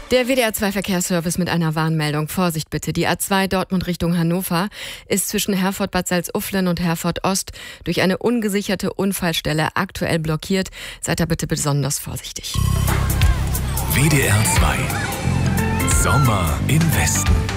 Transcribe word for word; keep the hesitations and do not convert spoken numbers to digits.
Der W D R zwei Verkehrsservice mit einer Warnmeldung. Vorsicht bitte. Die A zwei Dortmund Richtung Hannover ist zwischen Herford-Bad Salzuflen und Herford-Ost durch eine ungesicherte Unfallstelle aktuell blockiert. Seid da bitte besonders vorsichtig. W D R zwei Sommer im Westen.